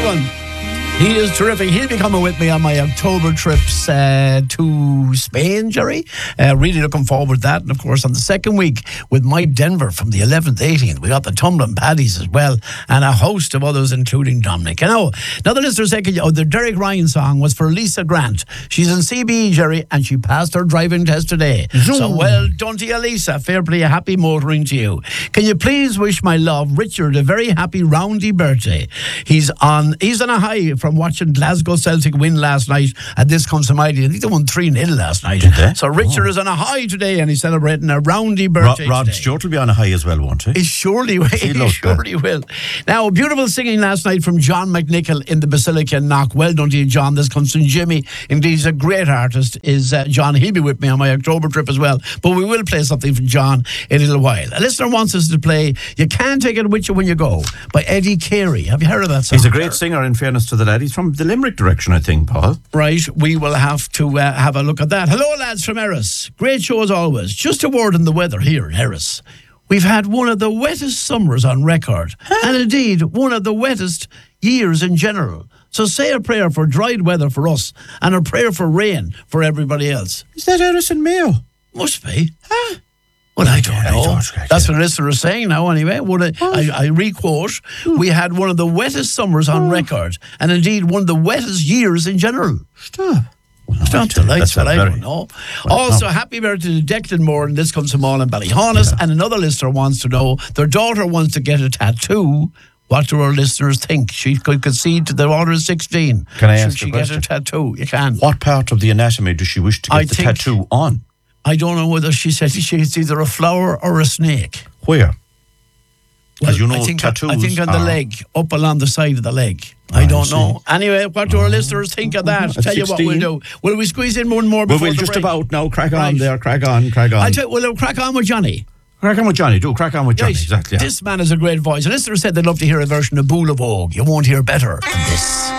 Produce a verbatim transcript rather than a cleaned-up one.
one. He is terrific. He'll be coming with me on my October trips uh, to Spain, Jerry. Uh, really looking forward to that. And, of course, on the second week with Mike Denver from the eleventh, eighteenth. We got the Tumbling Paddies as well and a host of others, including Dominic. You know, now the listener second, oh, the Derek Ryan song was for Lisa Grant. She's in C B E, Jerry, and she passed her driving test today. Zoom. So, well done to you, Lisa. Fair play, a happy motoring to you. Can you please wish my love, Richard, a very happy roundy birthday? He's on, he's on a high from watching Glasgow Celtic win last night at this Consomighty. I think they won three nil last night. Did they? So Richard oh. is on a high today and he's celebrating a roundy birthday. Rod, Rod today. Stewart will be on a high as well, won't he? He surely will. He, he surely that. will. Now, beautiful singing last night from John McNichol in the Basilica in Knock. Well done to you, John. This comes from Jimmy. Indeed, he's a great artist. Is uh, John. He'll be with me on my October trip as well. But we will play something from John in a little while. A listener wants us to play You Can't Take It With You When You Go by Eddie Carey. Have you heard of that song? He's a great singer, in fairness to the lad. He's from the Limerick direction, I think, Paul. Right, we will have to uh, have a look at that. Hello, lads from Erris. Great show as always. Just a word on the weather here in Erris. We've had one of the wettest summers on record, and indeed one of the wettest years in general. So say a prayer for dried weather for us, and a prayer for rain for everybody else. Is that Erris and Mayo? Must be. Huh? Well, I don't yeah, know. I don't That's what the listener is saying now, anyway. What I, I, I re-quote, mm. we had one of the wettest summers on oh. record, and indeed one of the wettest years in general. Stop. Well, Stop the lights, but I very, don't know. Well, also, no. happy birthday to Declan Moore, and this comes from all in Ballyhonus, yeah. and another listener wants to know, their daughter wants to get a tattoo. What do our listeners think? She could concede to the order of sixteen. Can I Should ask she a question? get a tattoo? You can. What part of the anatomy does she wish to get I the think, tattoo on? I don't know whether she said it's either a flower or a snake. Where? Well, As you know, I think, tattoos I think on are... the leg, up along the side of the leg. I, I don't see. know. Anyway, what do our listeners think of that? Tell sixteen. You what we'll do. Will we squeeze in one more Well, before we'll the just break? about now. Crack on right. there. Crack on. Crack on. I'll tell you, we'll crack on with Johnny. Crack on with Johnny. Do crack on with Johnny. Right. Exactly. Yeah. This man has a great voice. A listener said they'd love to hear a version of Boule of Vogue. You won't hear better than this.